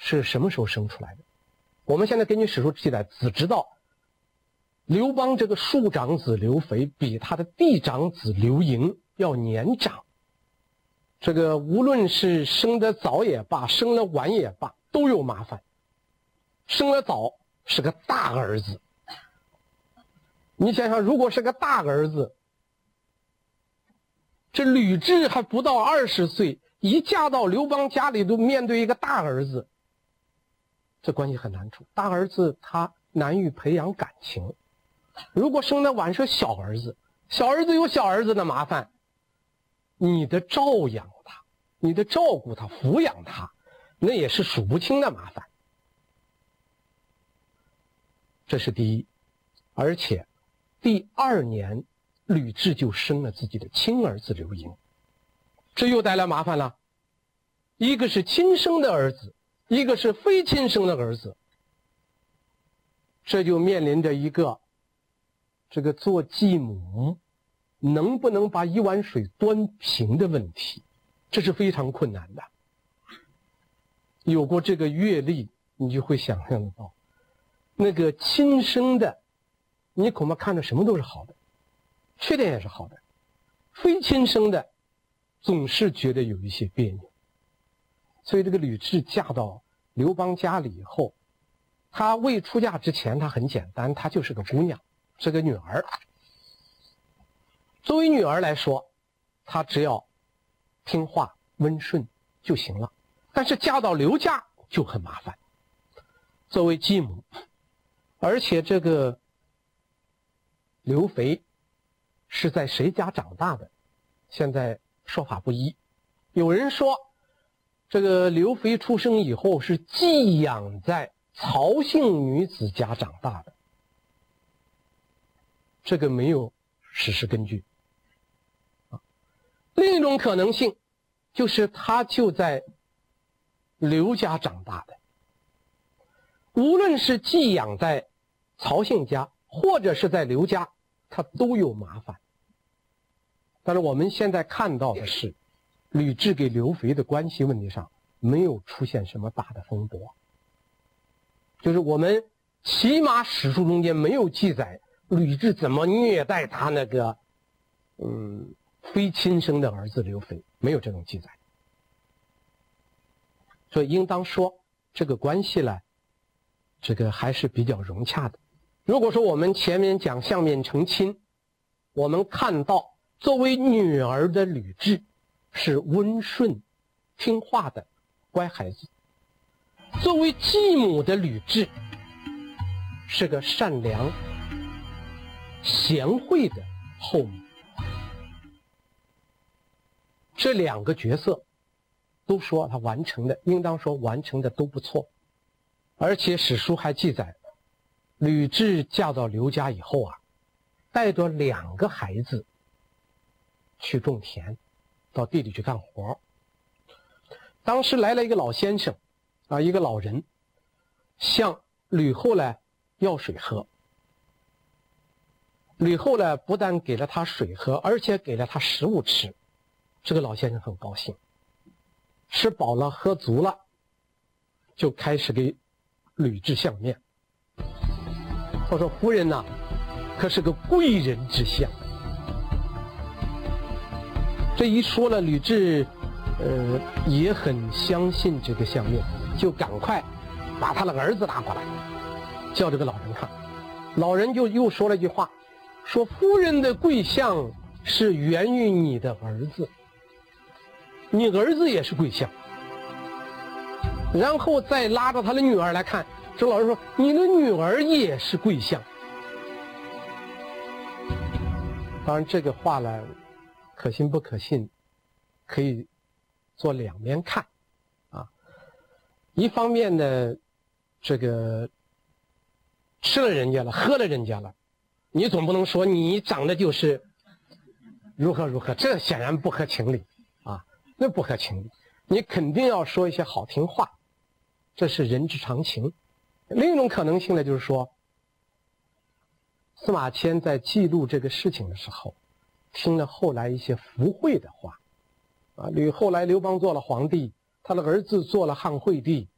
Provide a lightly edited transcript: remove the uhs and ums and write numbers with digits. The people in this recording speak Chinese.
是什么时候生出来的？我们现在根据史书记载，只知道刘邦这个庶长子刘肥比他的嫡长子刘盈要年长。这个无论是生得早也罢，生得晚也罢，都有麻烦。生得早是个大儿子，你想想，如果是个大儿子，这吕雉还不到20岁，一嫁到刘邦家里都面对一个大儿子，这关系很难处。大儿子他难于培养感情，如果生得晚是小儿子，小儿子有小儿子的麻烦，你的照养他，你的照顾他，抚养他，那也是数不清的麻烦。这是第一。而且第2年吕雉就生了自己的亲儿子刘盈，这又带来麻烦了。一个是亲生的儿子，一个是非亲生的儿子，这就面临着一个这个做继母能不能把一碗水端平的问题，这是非常困难的。有过这个阅历，你就会想象得到，那个亲生的，你恐怕看着什么都是好的，缺点也是好的；非亲生的，总是觉得有一些别扭。所以这个吕雉嫁到刘邦家里以后，她未出嫁之前，她很简单，她就是个姑娘，是个女儿。作为女儿来说，她只要听话温顺就行了。但是嫁到刘家就很麻烦。作为继母，而且这个刘肥是在谁家长大的，现在说法不一。有人说这个刘肥出生以后是寄养在曹姓女子家长大的，这个没有史实根据。另一种可能性就是他就在刘家长大的。无论是寄养在曹姓家或者是在刘家，他都有麻烦。但是我们现在看到的是，吕雉给刘肥的关系问题上没有出现什么大的风波，就是我们起码史书中间没有记载吕雉怎么虐待他那个非亲生的儿子刘肥，没有这种记载。所以应当说这个关系呢，这个还是比较融洽的。如果说我们前面讲相面成亲，我们看到作为女儿的吕雉是温顺听话的乖孩子，作为继母的吕雉是个善良贤惠的后母。这两个角色都说他完成的，应当说完成的都不错。而且史书还记载，吕雉嫁到刘家以后带着2个孩子去种田，到地里去干活。当时来了一个老先生一个老人，向吕后呢要水喝。吕后呢不但给了他水喝，而且给了他食物吃。这个老先生很高兴，吃饱了喝足了，就开始给吕雉相面。他说：“夫人呐，可是个贵人之相。”这一说了，吕雉也很相信这个相面，就赶快把他的儿子拿过来，叫这个老人看。老人就又说了一句话，说：“夫人的贵相是源于你的儿子，你儿子也是贵相。”然后再拉着他的女儿来看，这老人说：“你的女儿也是贵相。”当然这个话呢，可信不可信，可以做两面看一方面呢，这个吃了人家了，喝了人家了，你总不能说你长得就是如何如何，这显然不合情理那不合情理。你肯定要说一些好听话，这是人之常情。另一种可能性呢，就是说司马迁在记录这个事情的时候，听了后来一些附会的话后来刘邦做了皇帝，他的儿子做了汉惠帝，